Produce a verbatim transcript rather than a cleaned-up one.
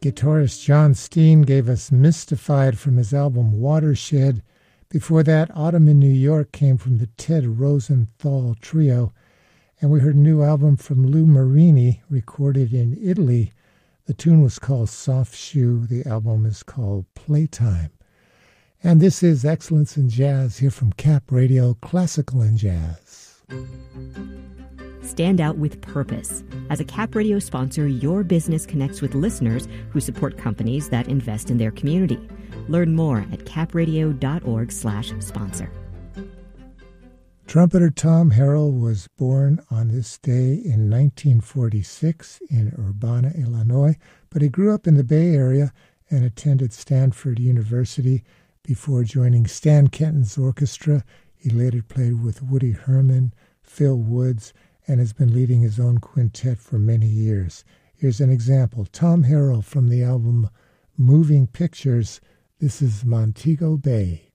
Guitarist John Steen gave us Mystified from his album Watershed. Before that, Autumn in New York came from the Ted Rosenthal Trio. And we heard a new album from Lou Marini, recorded in Italy. The tune was called Soft Shoe. The album is called Playtime. And this is Excellence in Jazz here from Cap Radio, Classical and Jazz. Stand out with purpose. As a Cap Radio sponsor, your business connects with listeners who support companies that invest in their community. Learn more at capradio.org slash sponsor. Trumpeter Tom Harrell was born on this day in nineteen forty-six in Urbana, Illinois, but he grew up in the Bay Area and attended Stanford University before joining Stan Kenton's orchestra. He later played with Woody Herman, Phil Woods, and has been leading his own quintet for many years. Here's an example. Tom Harrell from the album Moving Pictures. This is Montego Bay.